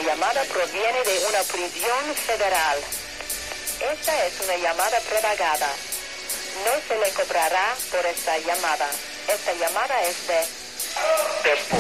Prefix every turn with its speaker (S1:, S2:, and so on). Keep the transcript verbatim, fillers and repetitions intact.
S1: llamada proviene de una prisión federal. Esta es una llamada prepagada. No se le cobrará por esta llamada. Esta llamada es de...
S2: Tempo.